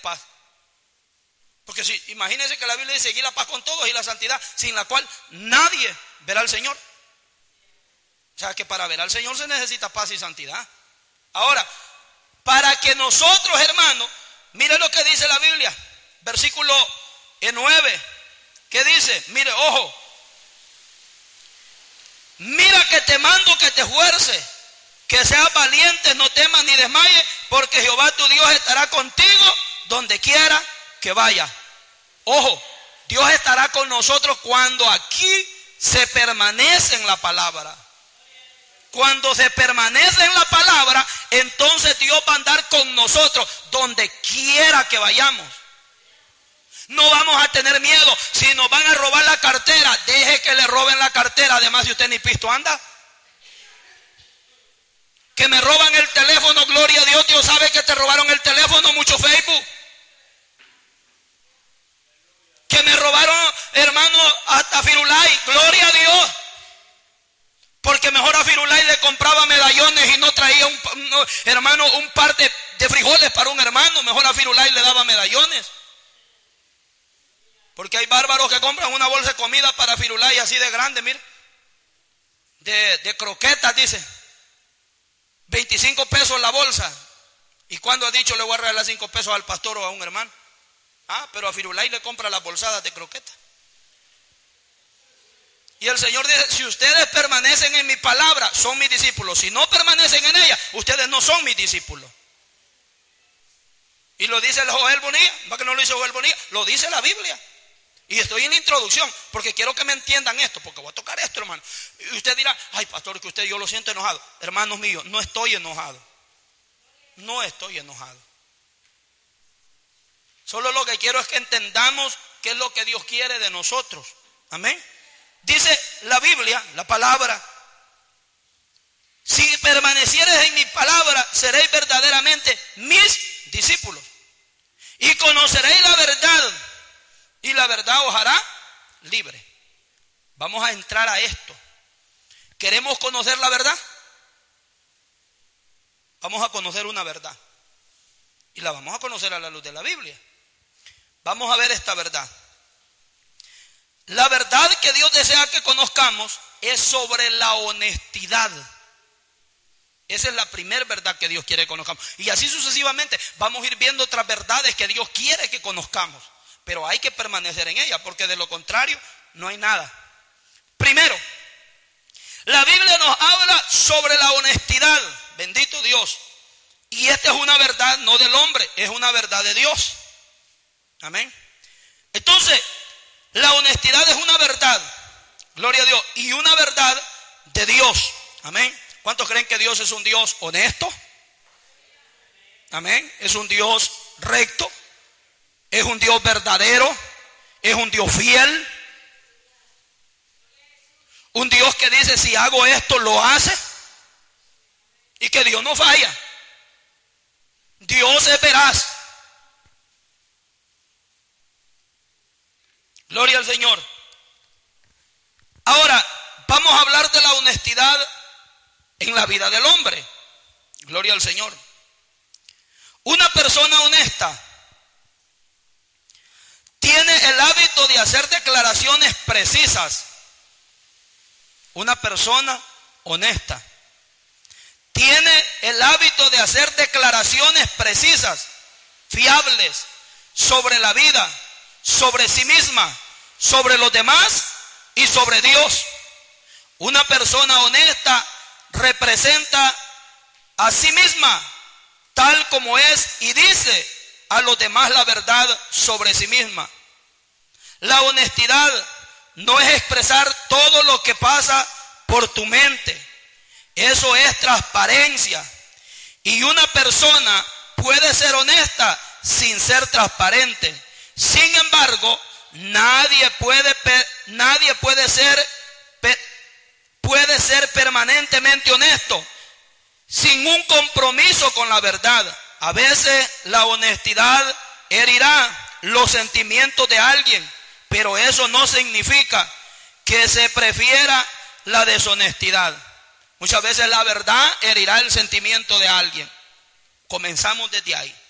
paz. Porque si, imagínense que la Biblia dice seguir la paz con todos y la santidad, sin la cual nadie verá al Señor. O sea que para ver al Señor se necesita paz y santidad. Ahora, para que nosotros, hermanos, miren lo que dice la Biblia, versículo 9, ¿qué dice? Mire, ojo, mira que te mando que te esfuerces, que seas valiente, no temas ni desmayes, porque Jehová tu Dios estará contigo donde quiera que vaya. Ojo, Dios estará con nosotros cuando aquí se permanece en la palabra. Cuando se permanece en la palabra, entonces Dios va a andar con nosotros donde quiera que vayamos. No vamos a tener miedo. Si nos van a robar la cartera, deje que le roben la cartera. Además, si usted ni pisto anda. Que me roban el teléfono, gloria a Dios. Dios sabe que te robaron el teléfono, mucho Facebook. Que me robaron, hermano, hasta Firulai, gloria a Dios. Porque mejor a Firulai le compraba medallones y no traía un par de frijoles para un hermano. Mejor a Firulai le daba medallones. Porque hay bárbaros que compran una bolsa de comida para Firulai así de grande, mire. De croquetas, dice. 25 pesos la bolsa. ¿Y cuando ha dicho le voy a regalar 5 pesos al pastor o a un hermano? Pero a Firulai le compra las bolsadas de croquetas. Y el Señor dice, si ustedes permanecen en mi palabra, son mis discípulos. Si no permanecen en ella, ustedes no son mis discípulos. Y lo dice el Joel Bonilla, ¿va que no lo dice Joel Bonilla? Lo dice la Biblia. Y estoy en la introducción, porque quiero que me entiendan esto, porque voy a tocar esto, hermano. Y usted dirá, ay, pastor, que yo lo siento enojado. Hermanos míos, no estoy enojado. No estoy enojado. Solo lo que quiero es que entendamos qué es lo que Dios quiere de nosotros. Amén. Dice la Biblia, la palabra, si permaneciereis en mi palabra, seréis verdaderamente mis discípulos. Y conoceréis la verdad, y la verdad os hará libre. Vamos a entrar a esto. ¿Queremos conocer la verdad? Vamos a conocer una verdad. Y la vamos a conocer a la luz de la Biblia. Vamos a ver esta verdad. La verdad que Dios desea que conozcamos es sobre la honestidad. Esa es la primera verdad que Dios quiere que conozcamos. Y así sucesivamente vamos a ir viendo otras verdades que Dios quiere que conozcamos. Pero hay que permanecer en ella, porque de lo contrario no hay nada. Primero, la Biblia nos habla sobre la honestidad. Bendito Dios. Y esta es una verdad no del hombre, es una verdad de Dios. Amén. Entonces, la honestidad es una verdad, gloria a Dios, y una verdad de Dios. Amén. ¿Cuántos creen que Dios es un Dios honesto? Amén. Es un Dios recto, es un Dios verdadero, es un Dios fiel, un Dios que dice si hago esto lo hace, y que Dios no falla. Dios es veraz. Gloria al Señor. Ahora, vamos a hablar de la honestidad en la vida del hombre. Gloria al Señor. Una persona honesta tiene el hábito de hacer declaraciones precisas. Una persona honesta tiene el hábito de hacer declaraciones precisas, fiables, sobre la vida, sobre sí misma, sobre los demás y sobre Dios. Una persona honesta representa a sí misma tal como es y dice a los demás la verdad sobre sí misma. La honestidad no es expresar todo lo que pasa por tu mente. Eso es transparencia. Y una persona puede ser honesta sin ser transparente. Sin embargo, nadie puede ser permanentemente honesto sin un compromiso con la verdad. A veces la honestidad herirá los sentimientos de alguien, pero eso no significa que se prefiera la deshonestidad. Muchas veces la verdad herirá el sentimiento de alguien. Comenzamos desde ahí.